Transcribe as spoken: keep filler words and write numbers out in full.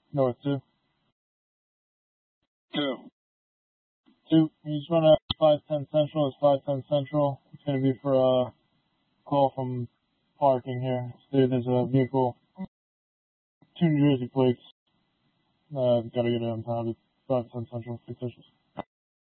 North two. Two. Two. You just run out five ten Central. It's five ten Central. It's going to be for a call from parking here. See, there's a vehicle, two New Jersey plates. Uh, got to get it impounded. five ten Central, fictitious.